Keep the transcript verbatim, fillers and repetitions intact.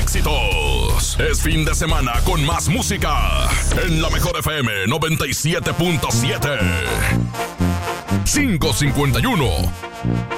éxitos. Es fin de semana con más música en la Mejor F M noventa y siete punto siete. cinco cincuenta y uno.